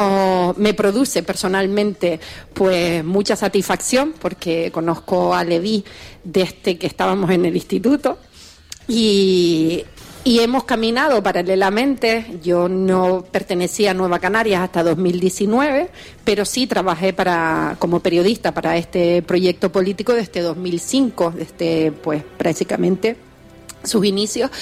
me produce personalmente pues mucha satisfacción, porque conozco a Leví desde que estábamos en el instituto y hemos caminado paralelamente. Yo no pertenecía a Nueva Canarias hasta 2019, pero sí trabajé como periodista para este proyecto político desde 2005, desde pues prácticamente sus inicios,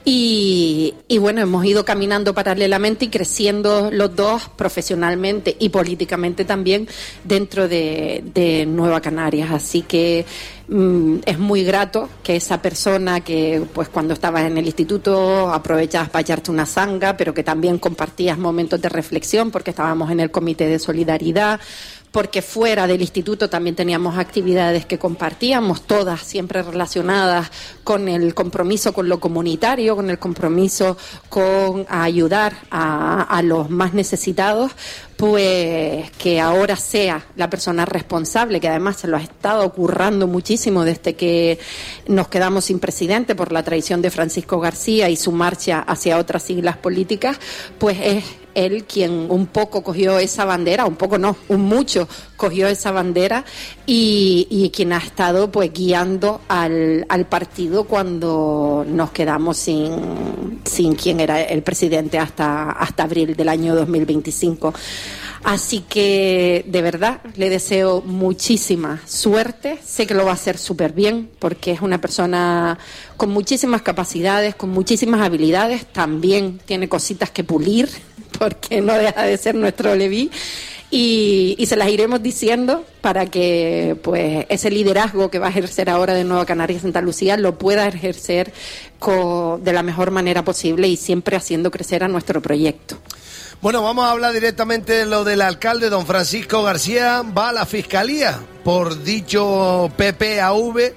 y bueno, hemos ido caminando paralelamente y creciendo los dos profesionalmente y políticamente también dentro de Nueva Canarias, así que es muy grato que esa persona que pues cuando estabas en el instituto aprovechabas para echarte una zanga, pero que también compartías momentos de reflexión porque estábamos en el comité de solidaridad, porque fuera del instituto también teníamos actividades que compartíamos, todas siempre relacionadas con el compromiso con lo comunitario, con el compromiso con ayudar a los más necesitados, pues que ahora sea la persona responsable, que además se lo ha estado currando muchísimo desde que nos quedamos sin presidente por la traición de Francisco García y su marcha hacia otras siglas políticas, pues es él quien un poco cogió esa bandera, un poco no, un mucho cogió esa bandera y quien ha estado pues guiando al partido cuando nos quedamos sin quien era el presidente hasta abril del año 2025. Así que de verdad le deseo muchísima suerte, sé que lo va a hacer súper bien porque es una persona con muchísimas capacidades, con muchísimas habilidades, también tiene cositas que pulir porque no deja de ser nuestro Leví y se las iremos diciendo para que pues ese liderazgo que va a ejercer ahora de Nueva Canarias y Santa Lucía lo pueda ejercer de la mejor manera posible y siempre haciendo crecer a nuestro proyecto. Bueno, vamos a hablar directamente de lo del alcalde, don Francisco García. Va a la fiscalía por dicho PPAV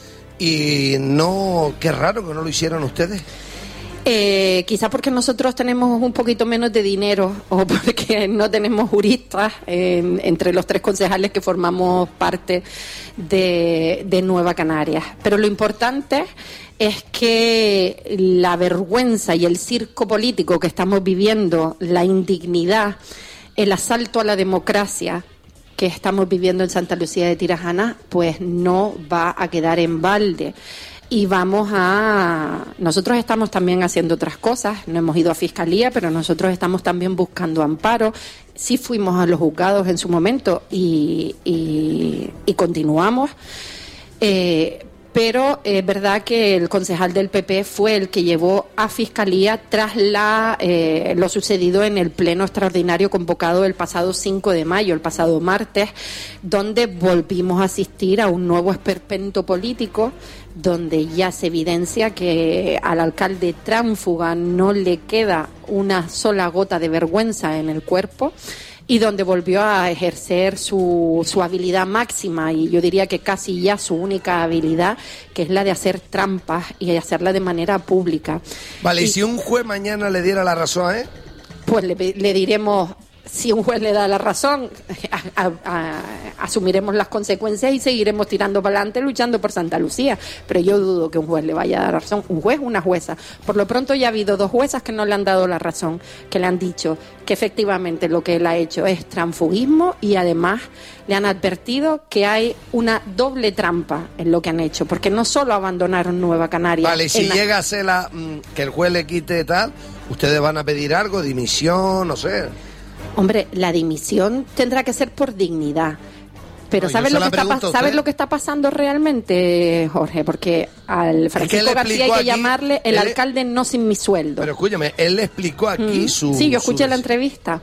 y no, qué raro que no lo hicieron ustedes. Quizás porque nosotros tenemos un poquito menos de dinero o porque no tenemos juristas entre los tres concejales que formamos parte de Nueva Canarias. Pero lo importante es que la vergüenza y el circo político que estamos viviendo, la indignidad, el asalto a la democracia que estamos viviendo en Santa Lucía de Tirajana, pues no va a quedar en balde. Y nosotros estamos también haciendo otras cosas, no hemos ido a fiscalía, pero nosotros estamos también buscando amparo. Sí fuimos a los juzgados en su momento y continuamos. Pero es verdad que el concejal del PP fue el que llevó a fiscalía tras lo sucedido en el pleno extraordinario convocado el pasado 5 de mayo, el pasado martes, donde volvimos a asistir a un nuevo esperpento político, donde ya se evidencia que al alcalde tránsfuga no le queda una sola gota de vergüenza en el cuerpo, y donde volvió a ejercer su habilidad máxima, y yo diría que casi ya su única habilidad, que es la de hacer trampas y hacerla de manera pública. Vale, y si un juez mañana le diera la razón, pues le diremos, si un juez le da la razón, asumiremos las consecuencias y seguiremos tirando para adelante luchando por Santa Lucía, pero yo dudo que un juez le vaya a dar la razón, un juez, una jueza. Por lo pronto ya ha habido 2 juezas que no le han dado la razón, que le han dicho que efectivamente lo que él ha hecho es transfugismo y además le han advertido que hay una doble trampa en lo que han hecho, porque no solo abandonaron Nueva Canarias. Vale, si llega a ser que el juez le quite tal, ustedes van a pedir algo, dimisión, no sé. Hombre, la dimisión tendrá que ser por dignidad. Pero ¿sabes lo que está pasando realmente, Jorge? Porque al Francisco García hay que llamarle el alcalde no sin mi sueldo. Pero escúchame, él le explicó aquí su... Sí, yo escuché la entrevista.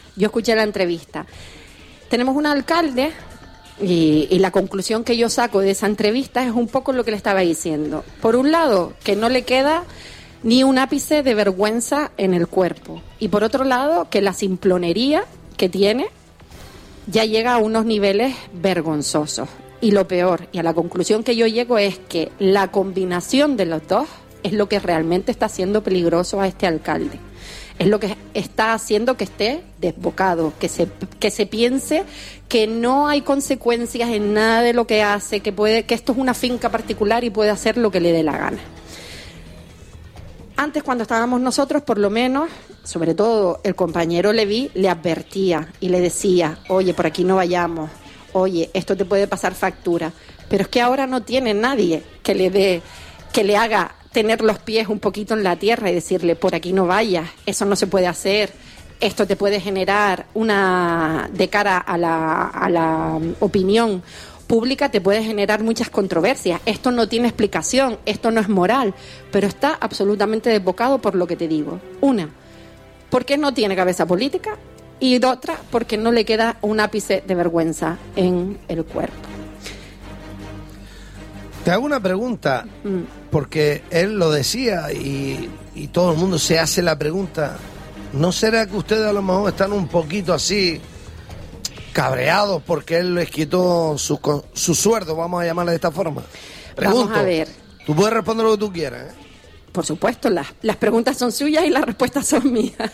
Tenemos un alcalde y la conclusión que yo saco de esa entrevista es un poco lo que le estaba diciendo. Por un lado, que no le queda ni un ápice de vergüenza en el cuerpo. Y por otro lado, que la simplonería que tiene ya llega a unos niveles vergonzosos. Y lo peor, y a la conclusión que yo llego, es que la combinación de los dos es lo que realmente está haciendo peligroso a este alcalde. Es lo que está haciendo que esté desbocado, que se piense que no hay consecuencias en nada de lo que hace, que esto es una finca particular y puede hacer lo que le dé la gana. Antes, cuando estábamos nosotros, por lo menos, sobre todo el compañero Leví, le advertía y le decía, oye, por aquí no vayamos, oye, esto te puede pasar factura. Pero es que ahora no tiene nadie que le haga tener los pies un poquito en la tierra y decirle, por aquí no vayas, eso no se puede hacer, esto te puede generar de cara a la opinión pública, te puede generar muchas controversias, esto no tiene explicación, esto no es moral, pero está absolutamente desbocado por lo que te digo. Una, porque no tiene cabeza política, y otra, porque no le queda un ápice de vergüenza en el cuerpo. Te hago una pregunta, porque él lo decía y todo el mundo se hace la pregunta, ¿no será que ustedes a lo mejor están un poquito así cabreados porque él les quitó su sueldo, vamos a llamarle de esta forma? Pregunto, vamos a ver. Tú puedes responder lo que tú quieras, ¿eh? Por supuesto, las preguntas son suyas y las respuestas son mías.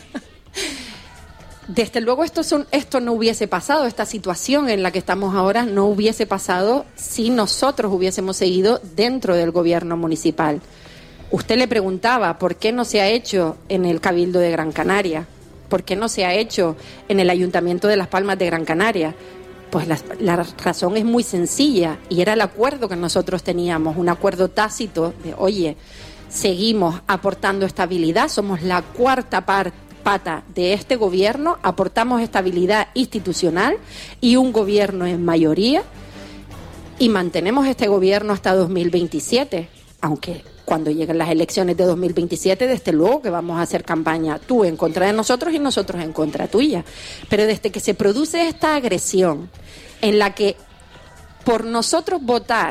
Desde luego esto no hubiese pasado, esta situación en la que estamos ahora no hubiese pasado si nosotros hubiésemos seguido dentro del gobierno municipal. Usted le preguntaba por qué no se ha hecho en el Cabildo de Gran Canaria, por qué no se ha hecho en el Ayuntamiento de Las Palmas de Gran Canaria. Pues la razón es muy sencilla y era el acuerdo que nosotros teníamos, un acuerdo tácito de, oye, seguimos aportando estabilidad, somos la cuarta pata de este gobierno, aportamos estabilidad institucional y un gobierno en mayoría y mantenemos este gobierno hasta 2027, aunque cuando lleguen las elecciones de 2027, desde luego que vamos a hacer campaña, tú en contra de nosotros y nosotros en contra tuya. Pero desde que se produce esta agresión en la que por nosotros votar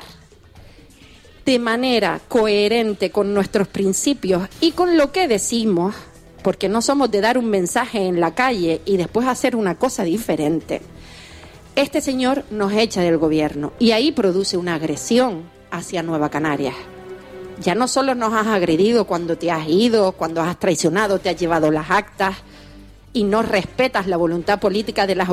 de manera coherente con nuestros principios y con lo que decimos, porque no somos de dar un mensaje en la calle y después hacer una cosa diferente, este señor nos echa del gobierno y ahí produce una agresión hacia Nueva Canarias. Ya no solo nos has agredido cuando te has ido, cuando has traicionado, te has llevado las actas y no respetas la voluntad política de las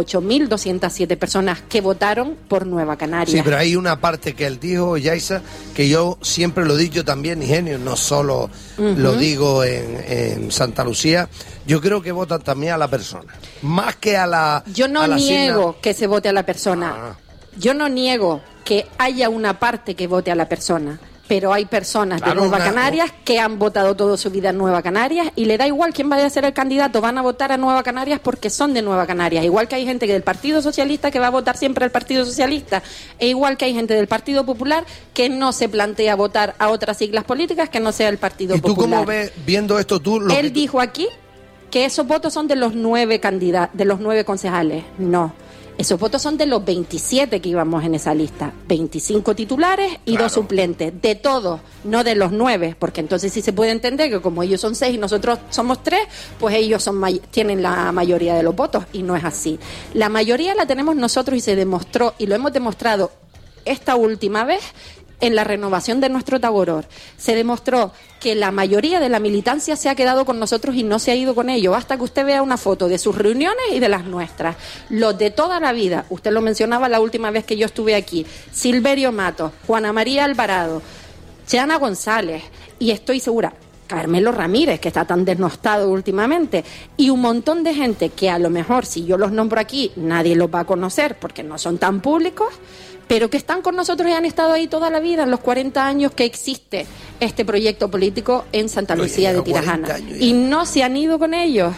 8.207 personas que votaron por Nueva Canarias. Sí, pero hay una parte que él dijo, Yaiza, que yo siempre lo he dicho también, Ingenio, no solo lo digo en Santa Lucía, yo creo que votan también a la persona, más que a la... Yo no niego que se vote a la persona, yo no niego que haya una parte que vote a la persona, pero hay personas de Nueva Canarias que han votado toda su vida en Nueva Canarias y le da igual quién vaya a ser el candidato, van a votar a Nueva Canarias porque son de Nueva Canarias, igual que hay gente del Partido Socialista que va a votar siempre al Partido Socialista, e igual que hay gente del Partido Popular que no se plantea votar a otras siglas políticas que no sea el Partido Popular. ¿Y tú cómo ves, viendo esto tú? Él dijo aquí que esos votos son de los 9 candidatos, de los 9 concejales. No. Esos votos son de los 27 que íbamos en esa lista, 25 titulares y 2 suplentes, de todos, no de los 9, porque entonces sí se puede entender que como ellos son 6 y nosotros somos 3, pues ellos tienen la mayoría de los votos, y no es así. La mayoría la tenemos nosotros y se demostró, y lo hemos demostrado esta última vez, en la renovación de nuestro Tagoror. Se demostró que la mayoría de la militancia se ha quedado con nosotros y no se ha ido con ellos. Basta que usted vea una foto de sus reuniones y de las nuestras. Los de toda la vida, usted lo mencionaba la última vez que yo estuve aquí, Silverio Matos, Juana María Alvarado, Chana González, y estoy segura, Carmelo Ramírez, que está tan denostado últimamente, y un montón de gente que a lo mejor, si yo los nombro aquí, nadie los va a conocer porque no son tan públicos, pero que están con nosotros y han estado ahí toda la vida, en los 40 años que existe este proyecto político en Santa Lucía de Tirajana. Y no se han ido con ellos,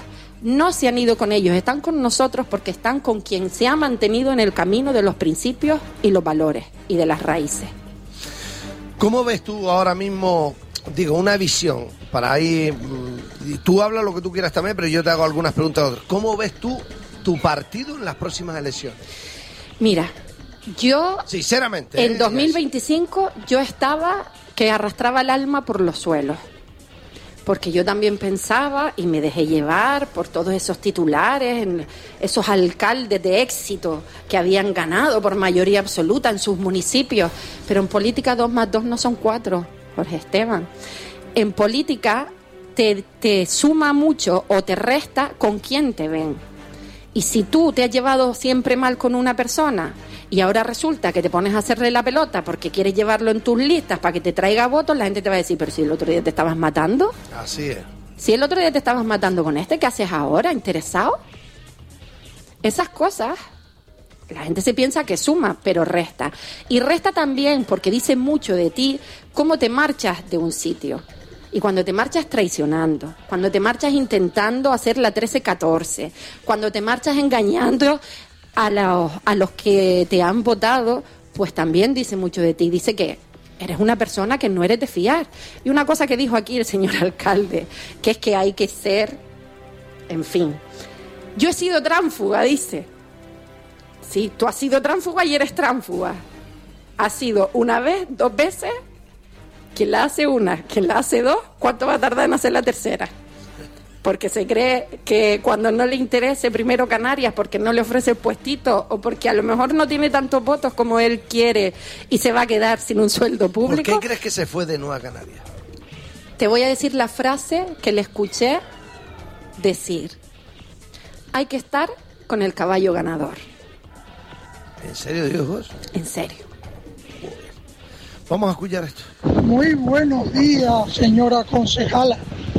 están con nosotros porque están con quien se ha mantenido en el camino de los principios y los valores y de las raíces. ¿Cómo ves tú ahora mismo, digo, una visión, para ahí, tú hablas lo que tú quieras también, pero yo te hago algunas preguntas. ¿Cómo ves tú tu partido en las próximas elecciones? Mira, yo, sinceramente, en 2025 yo estaba que arrastraba el alma por los suelos, porque yo también pensaba y me dejé llevar por todos esos titulares, esos alcaldes de éxito que habían ganado por mayoría absoluta en sus municipios, pero en política 2 más 2 no son 4, Jorge Esteban. En política te suma mucho o te resta con quién te ven. Y si tú te has llevado siempre mal con una persona y ahora resulta que te pones a hacerle la pelota porque quieres llevarlo en tus listas para que te traiga votos, la gente te va a decir, pero si el otro día te estabas matando. Así es. Si el otro día te estabas matando con ¿qué haces ahora? ¿Interesado? Esas cosas, la gente se piensa que suma, pero resta. Y resta también porque dice mucho de ti cómo te marchas de un sitio. Y cuando te marchas traicionando, cuando te marchas intentando hacer la 13-14, cuando te marchas engañando a los que te han votado, pues también dice mucho de ti. Dice que eres una persona que no eres de fiar. Y una cosa que dijo aquí el señor alcalde, que es que hay que ser, en fin. Yo he sido tránfuga, dice. Sí, tú has sido tránfuga y eres tránfuga. Has sido una vez, 2 veces. Quien la hace una, quien la hace 2, ¿cuánto va a tardar en hacer la tercera? Porque se cree que cuando no le interese primero Canarias, porque no le ofrece el puestito, o porque a lo mejor no tiene tantos votos como él quiere y se va a quedar sin un sueldo público. ¿Por qué crees que se fue de Nueva Canarias? Te voy a decir la frase que le escuché decir. Hay que estar con el caballo ganador. ¿En serio, Dios? En serio. Vamos a escuchar esto. Muy buenos días, señora concejala.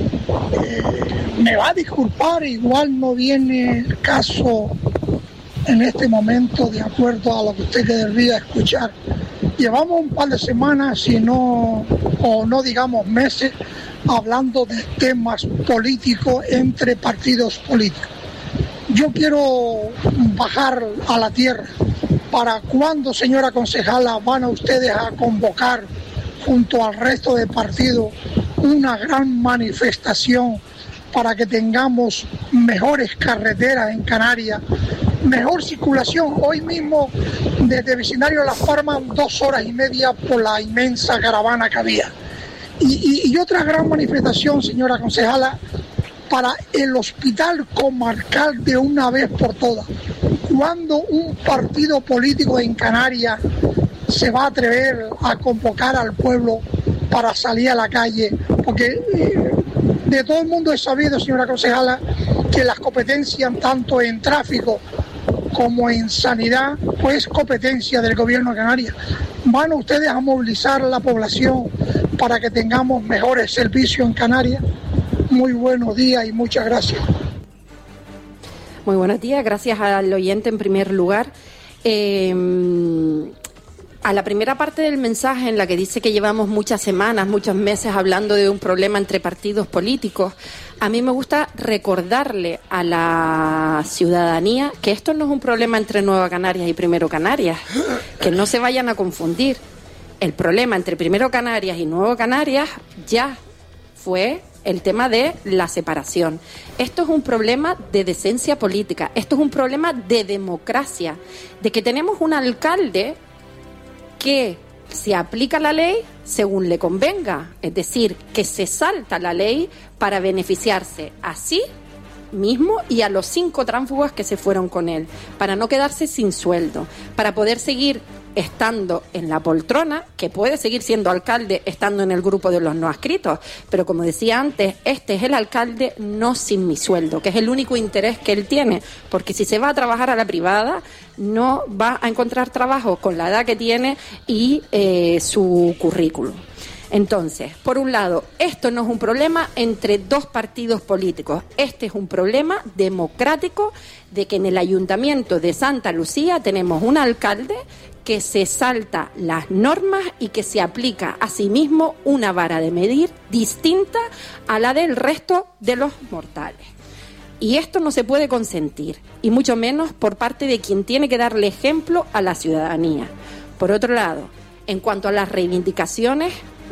Me va a disculpar, igual no viene el caso en este momento de acuerdo a lo que usted debería escuchar. Llevamos un par de semanas, si no, o no digamos meses, hablando de temas políticos entre partidos políticos. Yo quiero bajar a la tierra. ¿Para cuándo, señora concejala, van a ustedes a convocar junto al resto de partidos una gran manifestación para que tengamos mejores carreteras en Canarias, mejor circulación? Hoy mismo desde vecindario de Las Palmas 2 horas y media por la inmensa caravana que había. Y otra gran manifestación, señora concejala, para el hospital comarcal de una vez por todas. ¿Cuándo un partido político en Canarias se va a atrever a convocar al pueblo para salir a la calle? Porque de todo el mundo es sabido, señora concejala, que las competencias tanto en tráfico como en sanidad, pues es competencia del gobierno de Canarias. ¿Van ustedes a movilizar a la población para que tengamos mejores servicios en Canarias? Muy buenos días y muchas gracias. Muy buenos días, gracias al oyente en primer lugar. A la primera parte del mensaje, en la que dice que llevamos muchas semanas, muchos meses hablando de un problema entre partidos políticos, a mí me gusta recordarle a la ciudadanía que esto no es un problema entre Nueva Canarias y Primero Canarias, que no se vayan a confundir. El problema entre Primero Canarias y Nuevo Canarias ya fue el tema de la separación. Esto es un problema de decencia política, esto es un problema de democracia, de que tenemos un alcalde que se aplica la ley según le convenga, es decir, que se salta la ley para beneficiarse a sí mismo y a los 5 tránsfugas que se fueron con él, para no quedarse sin sueldo, para poder seguir estando en la poltrona, que puede seguir siendo alcalde estando en el grupo de los no adscritos, pero como decía antes, este es el alcalde no sin mi sueldo, que es el único interés que él tiene, porque si se va a trabajar a la privada no va a encontrar trabajo con la edad que tiene y su currículum. Entonces, por un lado, esto no es un problema entre 2 partidos políticos, este es un problema democrático de que en el Ayuntamiento de Santa Lucía tenemos un alcalde que se salta las normas y que se aplica a sí mismo una vara de medir distinta a la del resto de los mortales. Y esto no se puede consentir, y mucho menos por parte de quien tiene que darle ejemplo a la ciudadanía. Por otro lado, en cuanto a las reivindicaciones,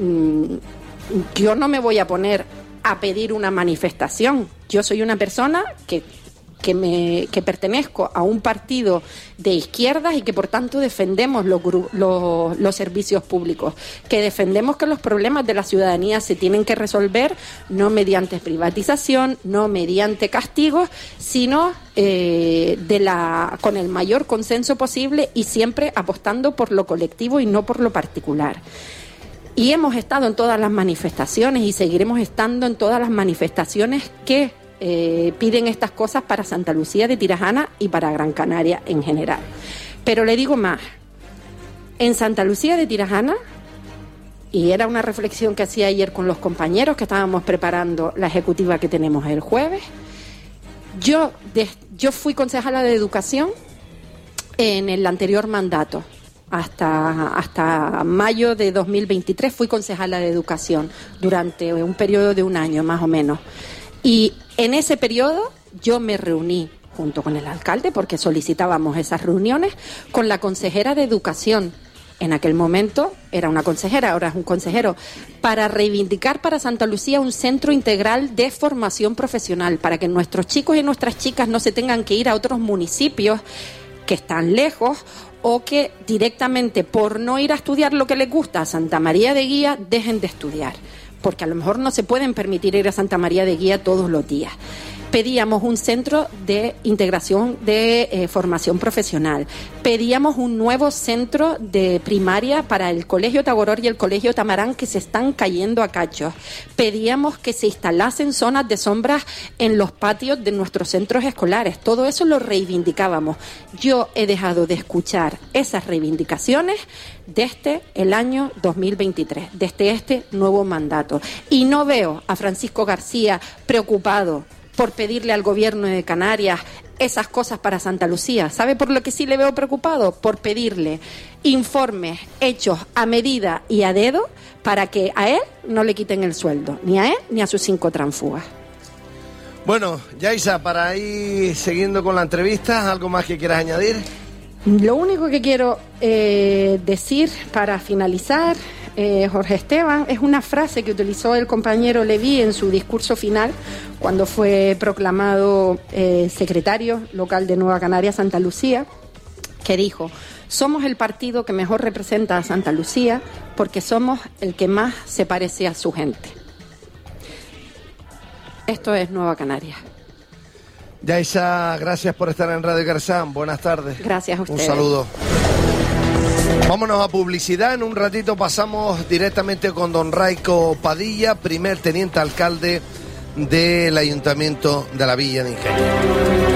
yo no me voy a poner a pedir una manifestación. Yo soy una persona que pertenezco a un partido de izquierdas y que por tanto defendemos los servicios públicos, que defendemos que los problemas de la ciudadanía se tienen que resolver no mediante privatización, no mediante castigos, sino con el mayor consenso posible y siempre apostando por lo colectivo y no por lo particular. Y hemos estado en todas las manifestaciones y seguiremos estando en todas las manifestaciones que piden estas cosas para Santa Lucía de Tirajana y para Gran Canaria en general. Pero le digo más, en Santa Lucía de Tirajana, y era una reflexión que hacía ayer con los compañeros que estábamos preparando la ejecutiva que tenemos el jueves, yo fui concejala de Educación en el anterior mandato. Hasta mayo de 2023 fui concejala de Educación durante un periodo de un año más o menos. Y en ese periodo yo me reuní junto con el alcalde, porque solicitábamos esas reuniones, con la consejera de Educación. En aquel momento era una consejera, ahora es un consejero, para reivindicar para Santa Lucía un centro integral de formación profesional, para que nuestros chicos y nuestras chicas no se tengan que ir a otros municipios que están lejos, o que directamente por no ir a estudiar lo que les gusta a Santa María de Guía dejen de estudiar, porque a lo mejor no se pueden permitir ir a Santa María de Guía todos los días. Pedíamos un centro de integración de formación profesional. Pedíamos un nuevo centro de primaria para el Colegio Tagoror y el Colegio Tamarán, que se están cayendo a cachos. Pedíamos que se instalasen zonas de sombras en los patios de nuestros centros escolares. Todo eso lo reivindicábamos. Yo he dejado de escuchar esas reivindicaciones desde el año 2023, desde este nuevo mandato. Y no veo a Francisco García preocupado por pedirle al gobierno de Canarias esas cosas para Santa Lucía. ¿Sabe por lo que sí le veo preocupado? Por pedirle informes hechos a medida y a dedo para que a él no le quiten el sueldo, ni a él ni a sus 5 tránfugas. Bueno, Yaisa, para ir siguiendo con la entrevista, ¿algo más que quieras añadir? Lo único que quiero decir para finalizar, Jorge Esteban, es una frase que utilizó el compañero Leví en su discurso final cuando fue proclamado secretario local de Nueva Canaria, Santa Lucía, que dijo: somos el partido que mejor representa a Santa Lucía porque somos el que más se parece a su gente. Esto es Nueva Canaria. Yaisa, gracias por estar en Radio Garzán. Buenas tardes. Gracias a ustedes. Un saludo. Vámonos a publicidad. En un ratito pasamos directamente con don Raico Padilla, primer teniente alcalde del Ayuntamiento de la Villa de Ingenio.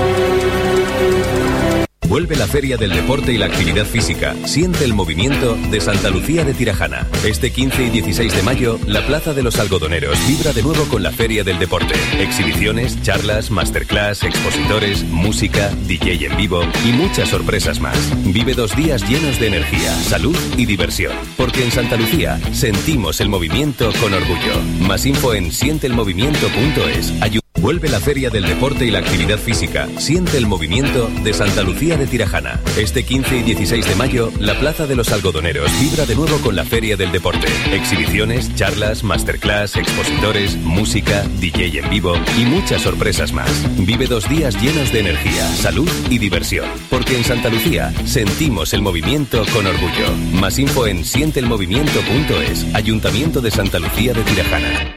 Vuelve la Feria del Deporte y la Actividad Física. Siente el movimiento de Santa Lucía de Tirajana. Este 15 y 16 de mayo, la Plaza de los Algodoneros vibra de nuevo con la Feria del Deporte. Exhibiciones, charlas, masterclass, expositores, música, DJ en vivo y muchas sorpresas más. Vive 2 días llenos de energía, salud y diversión. Porque en Santa Lucía sentimos el movimiento con orgullo. Más info en sienteelmovimiento.es. Vuelve la Feria del Deporte y la Actividad Física. Siente el movimiento de Santa Lucía de Tirajana. Este 15 y 16 de mayo, la Plaza de los Algodoneros vibra de nuevo con la Feria del Deporte. Exhibiciones, charlas, masterclass, expositores, música, DJ en vivo y muchas sorpresas más. Vive 2 días llenos de energía, salud y diversión. Porque en Santa Lucía sentimos el movimiento con orgullo. Más info en sienteelmovimiento.es. Ayuntamiento de Santa Lucía de Tirajana.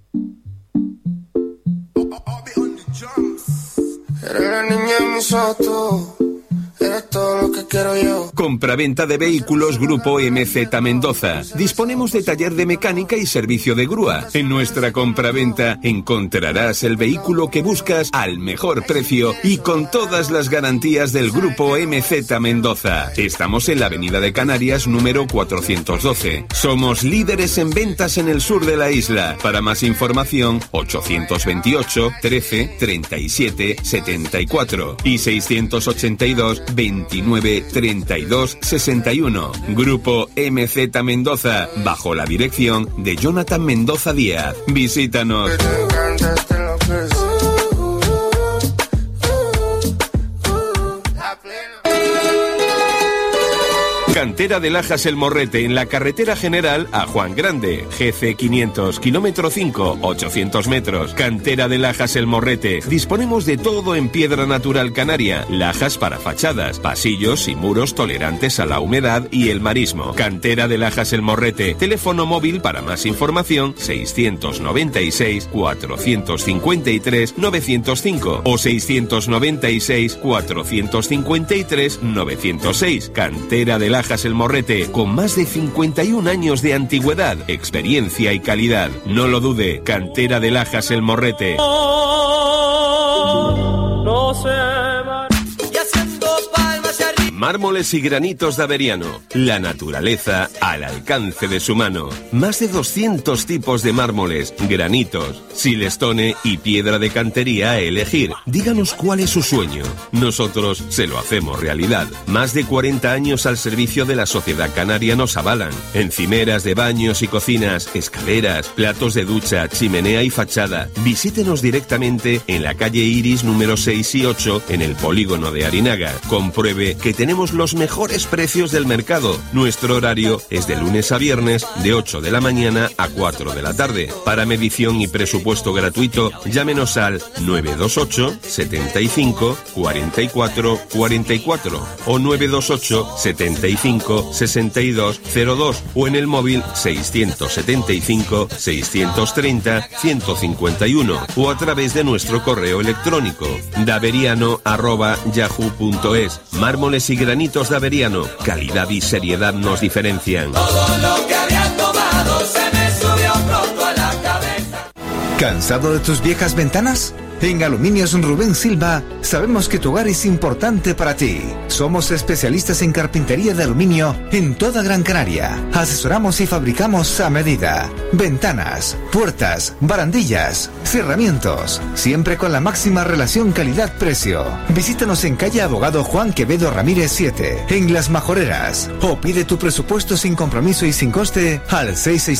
Eres la niña de mis ojos, eres todo lo que quiero yo. Compraventa de vehículos Grupo MZ Mendoza. Disponemos de taller de mecánica y servicio de grúa. En nuestra compraventa encontrarás el vehículo que buscas al mejor precio y con todas las garantías del Grupo MZ Mendoza. Estamos en la Avenida de Canarias número 412. Somos líderes en ventas en el sur de la isla. Para más información, 828 13 37 74 y 682 29 32 61. Grupo MZ Mendoza, bajo la dirección de Jonathan Mendoza Díaz. Visítanos. Cantera de Lajas El Morrete, en la carretera general a Juan Grande, GC 500, kilómetro 5, 800 metros. Cantera de Lajas El Morrete. Disponemos de todo en piedra natural canaria, lajas para fachadas, pasillos y muros tolerantes a la humedad y el marismo. Cantera de Lajas El Morrete. Teléfono móvil para más información 696 453 905 o 696 453 906. Cantera de Lajas El Morrete, con más de 51 años de antigüedad, experiencia y calidad. No lo dude, Cantera de Lajas El Morrete. Mármoles y granitos de Averiano. La naturaleza al alcance de su mano. Más de 200 tipos de mármoles, granitos, silestone y piedra de cantería a elegir. Díganos cuál es su sueño. Nosotros se lo hacemos realidad. Más de 40 años al servicio de la sociedad canaria nos avalan. Encimeras de baños y cocinas, escaleras, platos de ducha, chimenea y fachada. Visítenos directamente en la calle Iris número 6 y 8 en el polígono de Arinaga. Compruebe que tenemos los mejores precios del mercado. Nuestro horario es de lunes a viernes de 8 de la mañana a 4 de la tarde. Para medición y presupuesto gratuito, llámenos al 928 75 44 44 o 928 75 62 02 o en el móvil 675 630 151 o a través de nuestro correo electrónico daveriano@yahoo.es. Mármoles y granitos de Averiano, calidad y seriedad nos diferencian. Todo lo que había tomado se me subió pronto a la cabeza. ¿Cansado de tus viejas ventanas? En Aluminios Rubén Silva sabemos que tu hogar es importante para ti. Somos especialistas en carpintería de aluminio en toda Gran Canaria. Asesoramos y fabricamos a medida. Ventanas, puertas, barandillas, cerramientos. Siempre con la máxima relación calidad-precio. Visítanos en calle Abogado Juan Quevedo Ramírez 7, en Las Majoreras. O pide tu presupuesto sin compromiso y sin coste al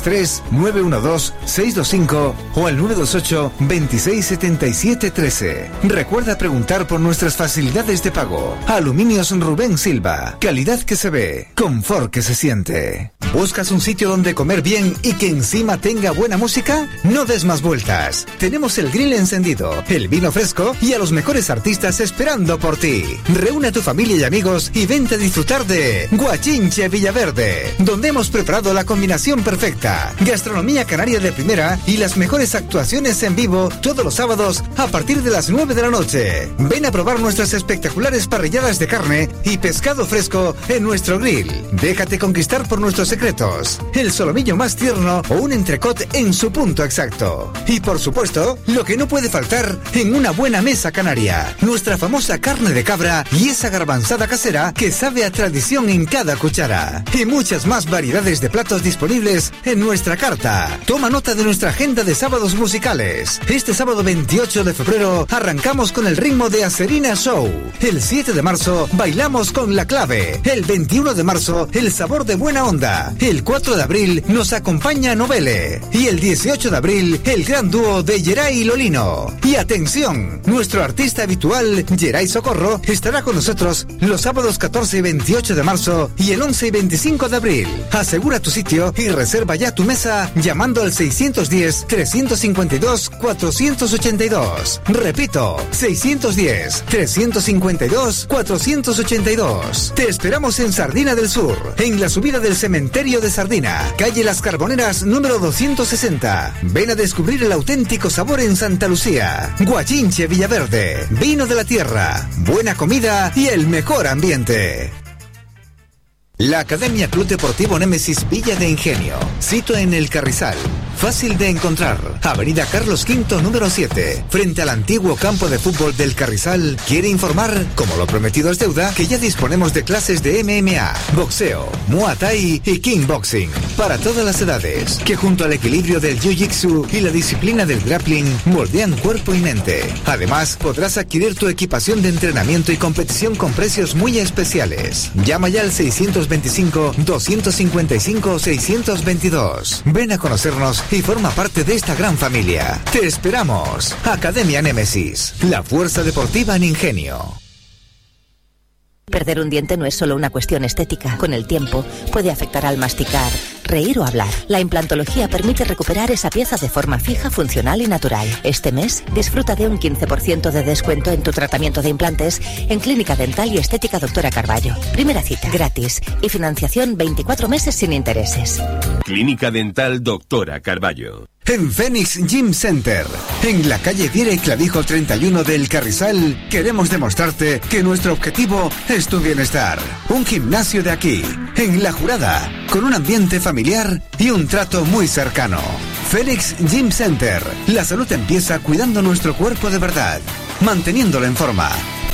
663-912-625 o al 928-267713. Recuerda preguntar por nuestras facilidades de pago. Aluminios Rubén Silva. Calidad que se ve, confort que se siente. ¿Buscas un sitio donde comer bien y que encima tenga buena música? No des más vueltas. Tenemos el grill encendido, el vino fresco y a los mejores artistas esperando por ti. Reúne a tu familia y amigos y vente a disfrutar de Guachinche Villaverde, donde hemos preparado la combinación perfecta. Gastronomía canaria de primera y las mejores actuaciones en vivo todos los sábados a partir de las 9 de la noche. Ven a probar nuestras espectaculares parrilladas de carne y pescado fresco en nuestro grill. Déjate conquistar por nuestros secretos. El solomillo más tierno o un entrecot en su punto exacto. Y por supuesto, lo que no puede faltar en una buena mesa canaria. Nuestra famosa carne de cabra y esa garbanzada casera que sabe a tradición en cada cuchara. Y muchas más variedades de platos disponibles en nuestra carta. Toma nota de nuestra agenda de sábados musicales. Este sábado 28 de febrero arrancamos con el ritmo de Acerina Show. El 7 de marzo bailamos con La Clave. El 21 de marzo el sabor de Buena Onda. El 4 de abril nos acompaña Novele. Y el 18 de abril el gran dúo de Geray y Lolino. Y atención, nuestro artista habitual Geray Socorro estará con nosotros los sábados 14 y 28 de marzo y el 11 y 25 de abril. Asegura tu sitio y reserva ya tu mesa llamando al 610-352-482. Repito, 610-352-482. Te esperamos en Sardina del Sur, en la subida del cementerio de Sardina, calle Las Carboneras número 260. Ven a descubrir el auténtico sabor en Santa Lucía. Guachinche Villaverde, vino de la tierra, buena comida y el mejor ambiente. La Academia Club Deportivo Némesis Villa de Ingenio, sito en El Carrizal, fácil de encontrar, avenida Carlos V número 7, frente al antiguo campo de fútbol del Carrizal, quiere informar, como lo prometido es deuda, que ya disponemos de clases de MMA, boxeo, Muay Thai y Kickboxing, para todas las edades, que junto al equilibrio del Jiu-Jitsu y la disciplina del grappling, moldean cuerpo y mente. Además, podrás adquirir tu equipación de entrenamiento y competición con precios muy especiales. Llama ya al 625-255-622. Ven a conocernos y forma parte de esta gran familia. Te esperamos. Academia Némesis, la fuerza deportiva en Ingenio. Perder un diente no es solo una cuestión estética. Con el tiempo puede afectar al masticar, reír o hablar. La implantología permite recuperar esa pieza de forma fija, funcional y natural. Este mes disfruta de un 15% de descuento en tu tratamiento de implantes en Clínica Dental y Estética Doctora Carballo. Primera cita gratis y financiación 24 meses sin intereses. Clínica Dental Doctora Carballo. En Phoenix Gym Center, en la calle Viera y Clavijo 31 del Carrizal, queremos demostrarte que nuestro objetivo es tu bienestar. Un gimnasio de aquí, en La Jurada, con un ambiente familiar y un trato muy cercano. Phoenix Gym Center, la salud empieza cuidando nuestro cuerpo de verdad, manteniéndolo en forma.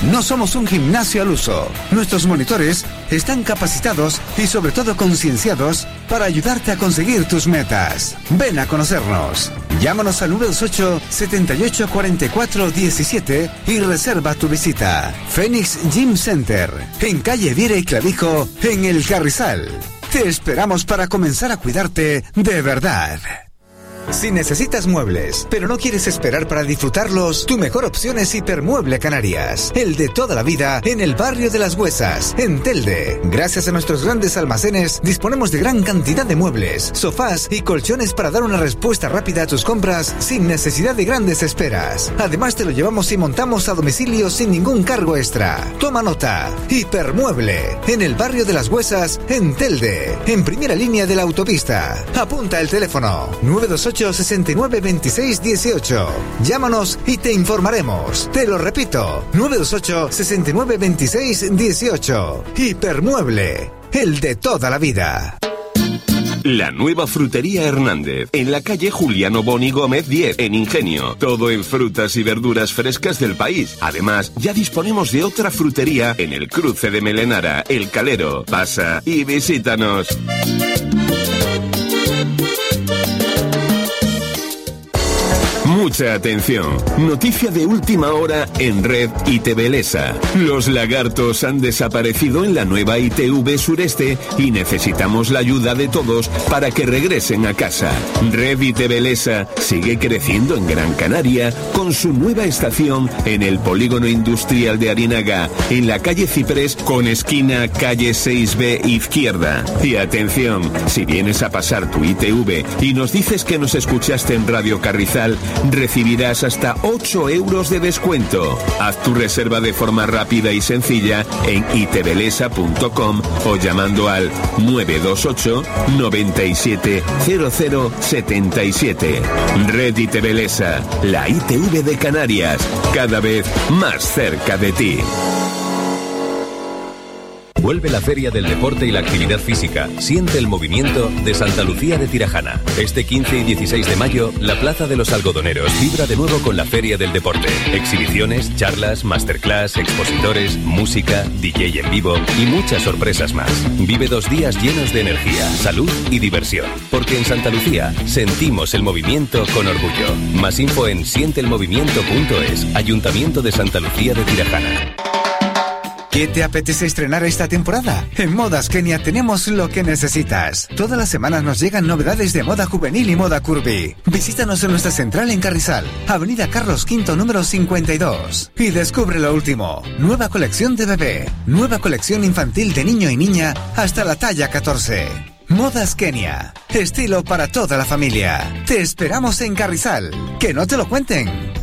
No somos un gimnasio al uso. Nuestros monitores están capacitados y sobre todo concienciados para ayudarte a conseguir tus metas. Ven a conocernos. Llámanos al 928 78 44 17 y reserva tu visita. Phoenix Gym Center, en calle Viera y Clavijo, en El Carrizal. Te esperamos para comenzar a cuidarte de verdad. Si necesitas muebles, pero no quieres esperar para disfrutarlos, tu mejor opción es Hipermueble Canarias, el de toda la vida en el barrio de Las Huesas, en Telde. Gracias a nuestros grandes almacenes, disponemos de gran cantidad de muebles, sofás y colchones para dar una respuesta rápida a tus compras sin necesidad de grandes esperas. Además, te lo llevamos y montamos a domicilio sin ningún cargo extra. Toma nota. Hipermueble, en el barrio de Las Huesas, en Telde, en primera línea de la autopista. Apunta el teléfono 928 69 26 18. Llámanos y te informaremos. Te lo repito, 928 69 26 18. Hipermueble, el de toda la vida. La nueva frutería Hernández, en la calle Juliano Boni Gómez 10, en Ingenio. Todo en frutas y verduras frescas del país. Además, ya disponemos de otra frutería en el cruce de Melenara, El Calero. Pasa y visítanos. Mucha atención. Noticia de última hora en Red ITV Lesa. Los lagartos han desaparecido en la nueva ITV Sureste y necesitamos la ayuda de todos para que regresen a casa. Red ITV Lesa sigue creciendo en Gran Canaria con su nueva estación en el polígono industrial de Arinaga, en la calle Ciprés con esquina calle 6B izquierda. Y atención, si vienes a pasar tu ITV y nos dices que nos escuchaste en Radio Carrizal, recibirás hasta 8 euros de descuento. Haz tu reserva de forma rápida y sencilla en itvlesa.com o llamando al 928 97 00 77. Red ITV Lesa, la ITV de Canarias, cada vez más cerca de ti. Vuelve la Feria del Deporte y la Actividad Física. Siente el movimiento de Santa Lucía de Tirajana. Este 15 y 16 de mayo, la Plaza de los Algodoneros vibra de nuevo con la Feria del Deporte. Exhibiciones, charlas, masterclass, expositores, música, DJ en vivo y muchas sorpresas más. Vive 2 días llenos de energía, salud y diversión. Porque en Santa Lucía sentimos el movimiento con orgullo. Más info en sienteelmovimiento.es. Ayuntamiento de Santa Lucía de Tirajana. ¿Qué te apetece estrenar esta temporada? En Modas Kenia tenemos lo que necesitas. Todas las semanas nos llegan novedades de moda juvenil y moda curvy. Visítanos en nuestra central en Carrizal, Avenida Carlos V, número 52. Y descubre lo último. Nueva colección de bebé. Nueva colección infantil de niño y niña hasta la talla 14. Modas Kenia. Estilo para toda la familia. Te esperamos en Carrizal. Que no te lo cuenten.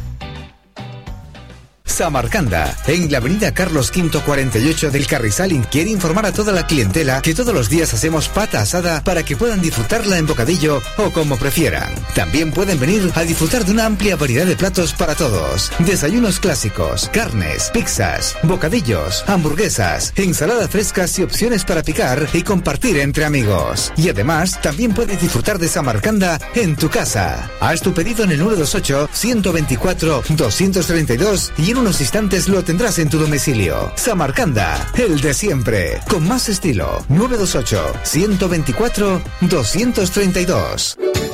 Samarcanda, en la avenida Carlos V 48 del Carrizal, quiere informar a toda la clientela que todos los días hacemos pata asada para que puedan disfrutarla en bocadillo o como prefieran. También pueden venir a disfrutar de una amplia variedad de platos para todos. Desayunos clásicos, carnes, pizzas, bocadillos, hamburguesas, ensaladas frescas y opciones para picar y compartir entre amigos. Y además, también puedes disfrutar de Samarcanda en tu casa. Haz tu pedido en el 928 124 232 y en unos instantes lo tendrás en tu domicilio. Samarcanda, el de siempre, con más estilo. 928 124 232.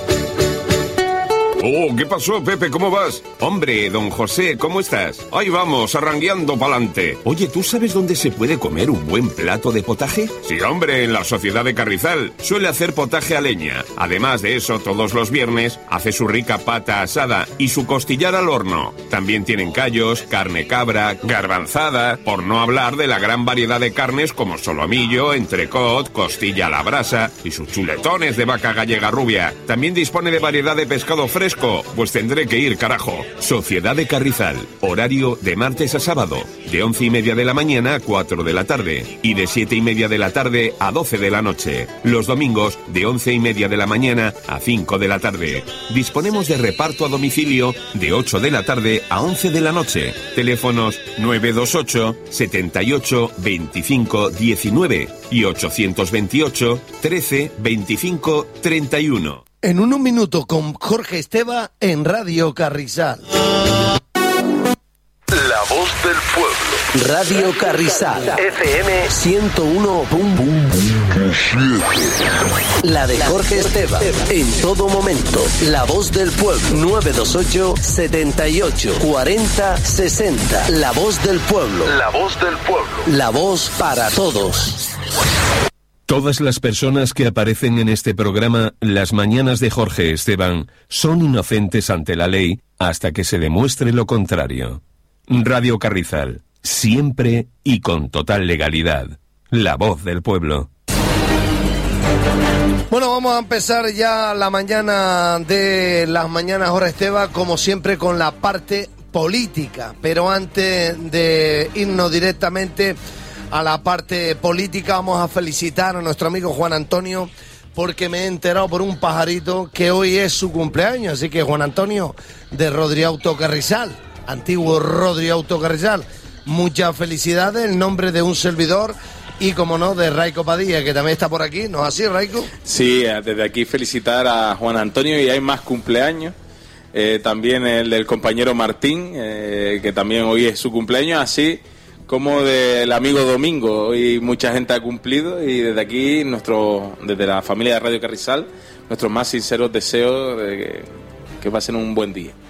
Oh, ¿qué pasó, Pepe? ¿Cómo vas? Hombre, don José, ¿cómo estás? Ahí vamos, arrangueando pa'lante. Oye, ¿tú sabes dónde se puede comer un buen plato de potaje? Sí, hombre, en la Sociedad de Carrizal. Suele hacer potaje a leña. Además de eso, todos los viernes hace su rica pata asada y su costillar al horno. También tienen callos, carne cabra, garbanzada, por no hablar de la gran variedad de carnes como solomillo, entrecot, costilla a la brasa y sus chuletones de vaca gallega rubia. También dispone de variedad de pescado fresco. Pues tendré que ir, carajo. Sociedad de Carrizal. Horario de martes a sábado, de 11:30 de la mañana a 4 de la tarde y de 7:30 de la tarde a 12 de la noche. Los domingos, de 11:30 de la mañana a 5 de la tarde. Disponemos de reparto a domicilio de 8 de la tarde a 11 de la noche. Teléfonos 928 78 25 19 y 828 13 25 31. En un minuto con Jorge Esteva en Radio Carrizal. La voz del pueblo. Radio Carrizal, FM 101.7. La de Jorge Esteban, en todo momento. La voz del pueblo, 928 78 40 60. La voz del pueblo. La voz del pueblo. La voz para todos. Todas las personas que aparecen en este programa, Las Mañanas de Jorge Esteban, son inocentes ante la ley hasta que se demuestre lo contrario. Radio Carrizal, siempre y con total legalidad. La voz del pueblo. Bueno, vamos a empezar ya la mañana de Las Mañanas Jorge Esteban, como siempre con la parte política. Pero antes de irnos directamente a la parte política, vamos a felicitar a nuestro amigo Juan Antonio, porque me he enterado por un pajarito que hoy es su cumpleaños. Así que Juan Antonio, de Rodri Auto Carrizal, antiguo Rodri Auto Carrizal, muchas felicidades en nombre de un servidor y, como no, de Raico Padilla, que también está por aquí. ¿No es así, Raico? Sí, desde aquí felicitar a Juan Antonio, y hay más cumpleaños. También el del compañero Martín, que también hoy es su cumpleaños, así como del amigo Domingo. Hoy mucha gente ha cumplido, y desde aquí, desde la familia de Radio Carrizal, nuestros más sinceros deseos de que pasen un buen día.